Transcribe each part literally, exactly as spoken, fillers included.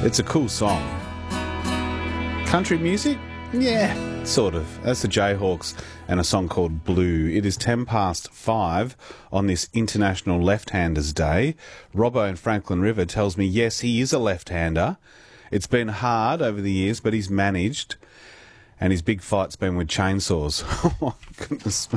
It's a cool song. Country music? Yeah, sort of. That's the Jayhawks and a song called Blue. It is ten past five on this International Left-Handers Day. Robbo in Franklin River tells me, yes, he is a left-hander. It's been hard over the years, but he's managed. And his big fight's been with chainsaws. Oh, goodness me.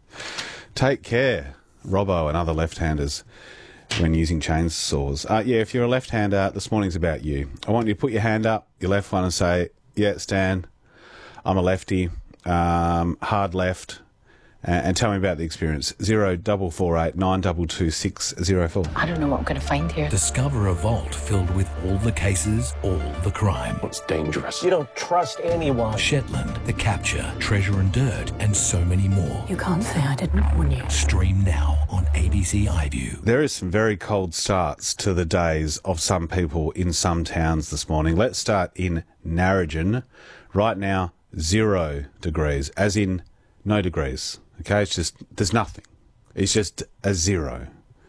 Take care, Robbo and other left-handers, when using chainsaws. Uh, yeah, if you're a left-hander, this morning's about you. I want you to put your hand up, your left one, and say, yeah, Stan, I'm a lefty, um, hard left, and, and tell me about the experience. Zero double four eight nine double two six zero four. I don't know what I'm going to find here. Discover a vault filled with all the cases, all the crime. It's dangerous. You don't trust anyone. Shetland, The Capture, Treasure and Dirt, and so many more. You can't say I didn't warn you. Stream now on A B C iView. There is some very cold starts to the days of some people in some towns this morning. Let's start in Narrogin. Right now, zero degrees, as in no degrees. Okay, it's just, there's nothing. It's just a zero.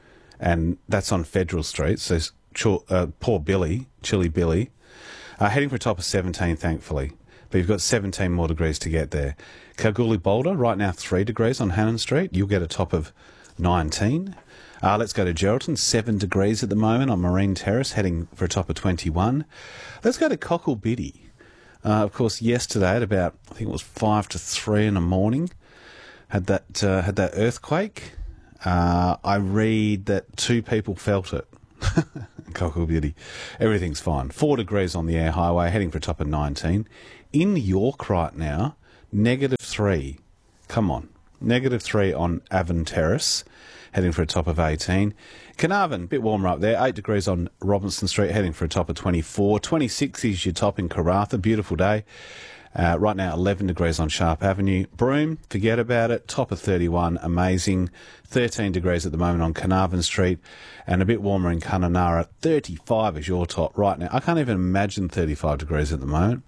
And that's on Federal Street. So uh, poor Billy, Chilly Billy, uh, heading for a top of seventeen, thankfully. But you've got seventeen more degrees to get there. Kalgoorlie Boulder, right now three degrees on Hannon Street. You'll get a top of nineteen. Uh, let's go to Geraldton, seven degrees at the moment on Marine Terrace, heading for a top of twenty-one. Let's go to Cocklebiddy. Uh, of course, yesterday at about, I think it was five to three in the morning, had that uh, had that earthquake. Uh, I read that two people felt it. Cocklebiddy. Everything's fine. Four degrees on the Air Highway, heading for a top of nineteen. In York right now, negative three. Come on. Negative three on Avon Terrace, heading for a top of eighteen. Carnarvon, a bit warmer up there, eight degrees on Robinson Street, heading for a top of twenty-four. twenty-six is your top in Karratha, beautiful day. Uh, right now, eleven degrees on Sharp Avenue. Broome, forget about it, top of thirty-one, amazing. thirteen degrees at the moment on Carnarvon Street, and a bit warmer in Kununurra. thirty-five is your top right now. I can't even imagine thirty-five degrees at the moment.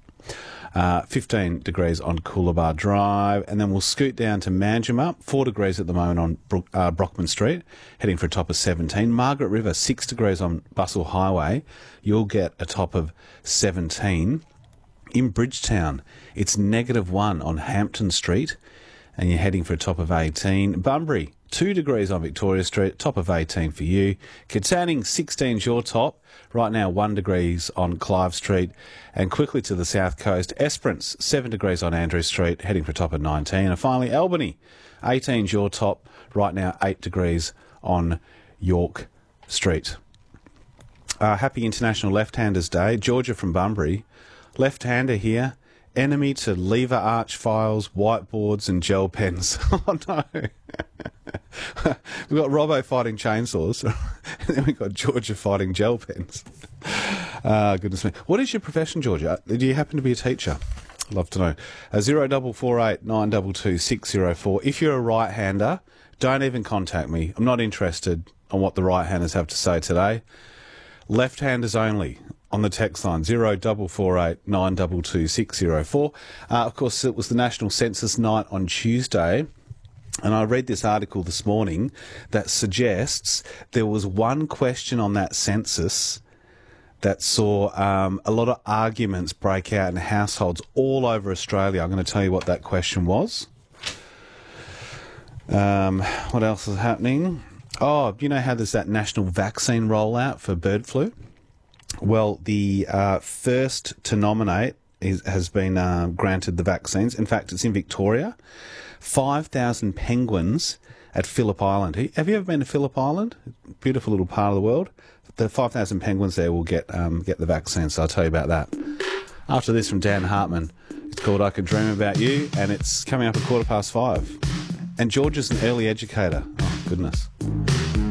Uh, fifteen degrees on Coolabah Drive, and then we'll scoot down to Manjimup, four degrees at the moment on Bro- uh, Brockman Street, heading for a top of seventeen. Margaret River, six degrees on Bustle Highway, you'll get a top of seventeen. In Bridgetown, it's negative one on Hampton Street, and you're heading for a top of eighteen. Bunbury, two degrees on Victoria Street, top of eighteen for you. Katanning, sixteen's your top. Right now, one degrees on Clive Street. And quickly to the south coast, Esperance, seven degrees on Andrew Street, heading for a top of nineteen. And finally, Albany, eighteen's your top. Right now, eight degrees on York Street. Uh, happy International Left-Handers Day. Georgia from Bunbury. Left-hander here. Enemy to lever arch files, whiteboards and gel pens. Oh, no. We've got Robbo fighting chainsaws, and then we've got Georgia fighting gel pens. Ah, uh, goodness me. What is your profession, Georgia? Do you happen to be a teacher? I'd love to know. Uh, zero double four eight nine double two six zero four. If you're a right-hander, don't even contact me. I'm not interested on what the right-handers have to say today. Left-handers only. On the text line, zero double four eight nine double two six zero four. Uh, of course, it was the National Census Night on Tuesday, and I read this article this morning that suggests there was one question on that census that saw um, a lot of arguments break out in households all over Australia. I'm going to tell you what that question was. Um, what else is happening? Oh, you know how there's that national vaccine rollout for bird flu? Well, the uh, first to nominate is, has been uh, granted the vaccines. In fact, it's in Victoria. five thousand penguins at Phillip Island. Have you ever been to Phillip Island? Beautiful little part of the world. The five thousand penguins there will get um, get the vaccine, so I'll tell you about that. After this from Dan Hartman, it's called I Could Dream About You, and it's coming up at quarter past five. And George is an early educator. Oh, goodness.